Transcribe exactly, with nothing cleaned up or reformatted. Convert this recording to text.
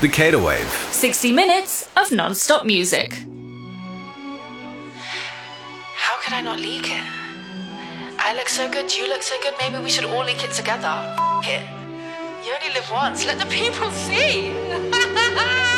The Cater Wave. sixty minutes of non-stop music. How could I not leak it? I look so good, you look so good, maybe we should all leak it together. F it. You only live once, let the people see.